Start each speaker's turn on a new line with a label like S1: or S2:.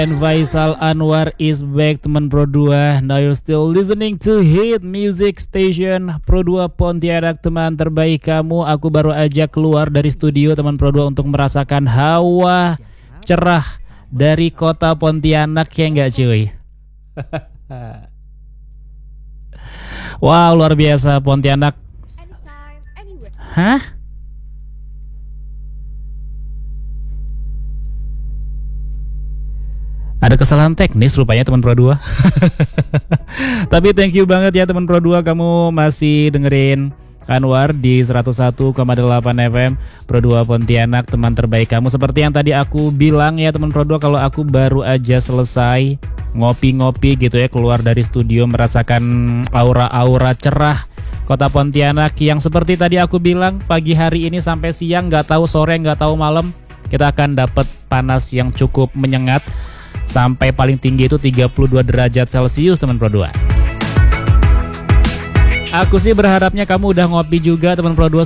S1: And Faisal Anwar is back, teman Pro 2. Now you're still listening to Hit Music Station Pro 2 Pontianak, teman terbaik kamu. Aku baru aja keluar dari studio teman Pro 2 untuk merasakan hawa cerah dari kota Pontianak, ya enggak cuy? Wow, luar biasa Pontianak. Hah? Ada kesalahan teknis rupanya teman Pro 2. Tapi thank you banget ya teman Pro 2, kamu masih dengerin Anwar di 101,8 FM Pro 2 Pontianak, teman terbaik kamu. Seperti yang tadi aku bilang ya teman Pro 2, kalau aku baru aja selesai ngopi-ngopi gitu ya, keluar dari studio merasakan aura-aura cerah kota Pontianak yang seperti tadi aku bilang, pagi hari ini sampai siang, nggak tahu sore, nggak tahu malam, kita akan dapat panas yang cukup menyengat. Sampai paling tinggi itu 32 derajat Celcius teman Pro 2. Aku sih berharapnya kamu udah ngopi juga teman Pro 2